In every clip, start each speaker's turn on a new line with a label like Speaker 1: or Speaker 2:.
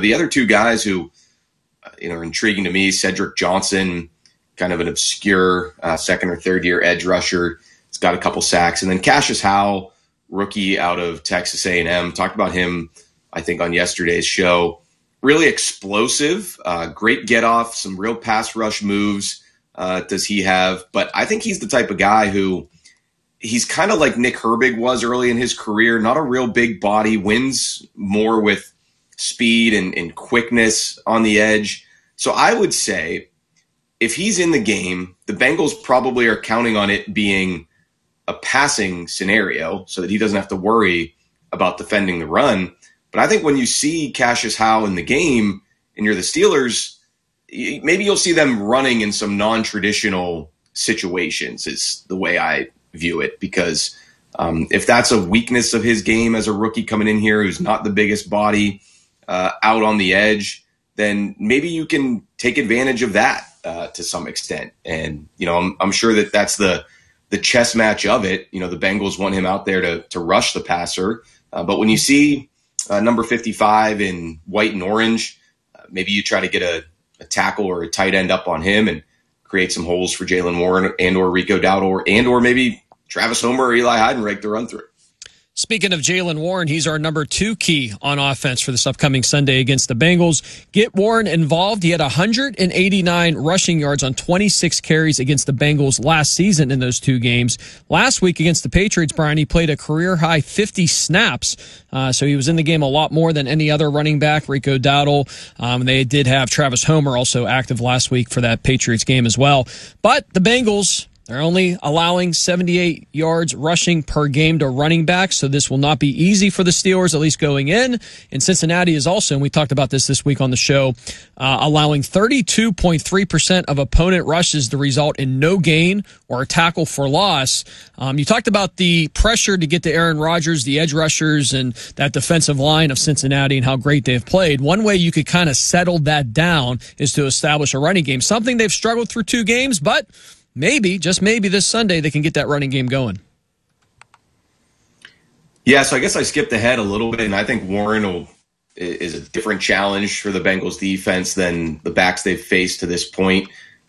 Speaker 1: the other two guys who are intriguing to me, Cedric Johnson, kind of an obscure second or third year edge rusher. He's got a couple sacks. And then Cassius Howell, rookie out of Texas A&M. Talked about him, I think, on yesterday's show. Really explosive, great get off, some real pass rush moves does he have. But I think he's the type of guy who he's kind of like Nick Herbig was early in his career, not a real big body, wins more with speed and quickness on the edge. So I would say if he's in the game, the Bengals probably are counting on it being a passing scenario so that he doesn't have to worry about defending the run. But I think when you see Cassius Howell in the game and you're the Steelers, maybe you'll see them running in some non-traditional situations is the way I view it. Because if that's a weakness of his game as a rookie coming in here who's not the biggest body out on the edge, then maybe you can take advantage of that to some extent. And, I'm sure that that's the chess match of it. The Bengals want him out there to rush the passer. But when you see number 55 in white and orange, maybe you try to get a tackle or a tight end up on him and create some holes for Jaylen Warren and or Rico Dowdle and or maybe Travis Homer or Eli Heidenreich to run through.
Speaker 2: Speaking of Jaylen Warren, he's our number 2 key on offense for this upcoming Sunday against the Bengals. Get Warren involved. He had 189 rushing yards on 26 carries against the Bengals last season in those 2 games. Last week against the Patriots, Brian, he played a career-high 50 snaps, so he was in the game a lot more than any other running back, Rico Dowdle. They did have Travis Homer also active last week for that Patriots game as well. But the Bengals, they're only allowing 78 yards rushing per game to running backs, so this will not be easy for the Steelers, at least going in. And Cincinnati is also, and we talked about this week on the show, allowing 32.3% of opponent rushes to result in no gain or a tackle for loss. You talked about the pressure to get to Aaron Rodgers, the edge rushers, and that defensive line of Cincinnati and how great they've played. One way you could kind of settle that down is to establish a running game, something they've struggled through 2 games, but maybe, just maybe this Sunday, they can get that running game going.
Speaker 1: Yeah, so I guess I skipped ahead a little bit, and I think Warren is a different challenge for the Bengals defense than the backs they've faced to this point.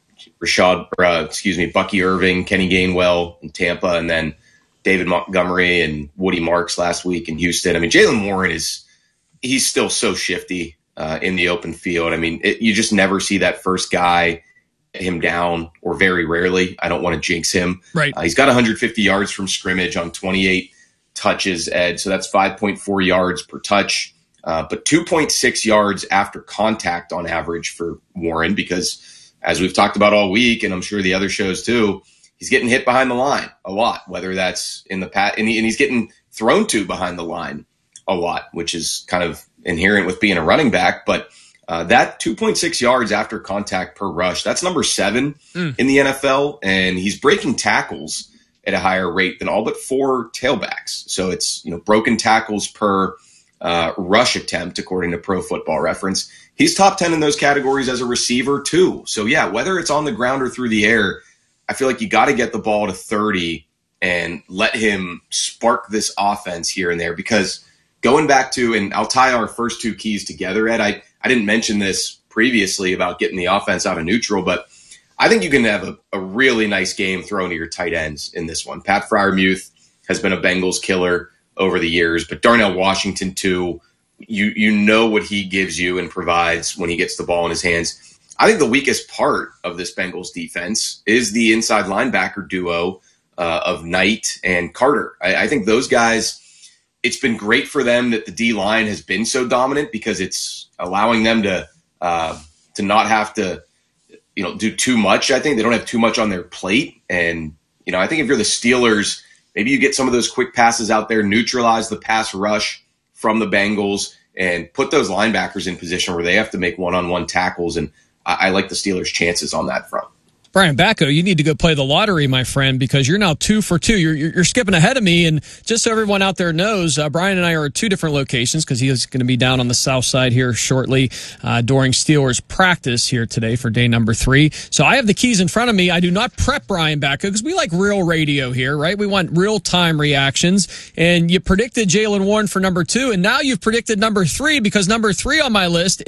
Speaker 1: Bucky Irving, Kenny Gainwell in Tampa, and then David Montgomery and Woody Marks last week in Houston. I mean, Jaylen Warren he's still so shifty in the open field. I mean, you just never see that first guy him down, or very rarely. I don't want to jinx him.
Speaker 2: Right.
Speaker 1: He's got 150 yards from scrimmage on 28 touches, Ed. So that's 5.4 yards per touch, but 2.6 yards after contact on average for Warren, because as we've talked about all week, and I'm sure the other shows too, he's getting hit behind the line a lot, whether that's in the and he's getting thrown to behind the line a lot, which is kind of inherent with being a running back. But that 2.6 yards after contact per rush, that's number 7 in the NFL, and he's breaking tackles at a higher rate than all but 4 tailbacks. So it's broken tackles per rush attempt, according to Pro Football Reference. He's top 10 in those categories as a receiver too. So yeah, whether it's on the ground or through the air, I feel like you got to get the ball to 30 and let him spark this offense here and there. Because going back to, and I'll tie our first 2 keys together, Ed, I didn't mention this previously about getting the offense out of neutral, but I think you can have a really nice game thrown to your tight ends in this one. Pat Freiermuth has been a Bengals killer over the years, but Darnell Washington too, you know what he gives you and provides when he gets the ball in his hands. I think the weakest part of this Bengals defense is the inside linebacker duo of Knight and Carter. I think those guys, it's been great for them that the D-line has been so dominant, because it's allowing them to not have to do too much. I think they don't have too much on their plate. And, I think if you're the Steelers, maybe you get some of those quick passes out there, neutralize the pass rush from the Bengals, and put those linebackers in position where they have to make one-on-one tackles. And I like the Steelers' chances on that front.
Speaker 2: Brian Bacco, you need to go play the lottery, my friend, because you're now 2 for 2. You're skipping ahead of me. And just so everyone out there knows, Brian and I are at 2 different locations, because he is going to be down on the south side here shortly during Steelers practice here today for day number 3. So I have the keys in front of me. I do not prep Brian Bacco, because we like real radio here, right? We want real-time reactions. And you predicted Jaylen Warren for number 2, and now you've predicted number 3, because number 3 on my list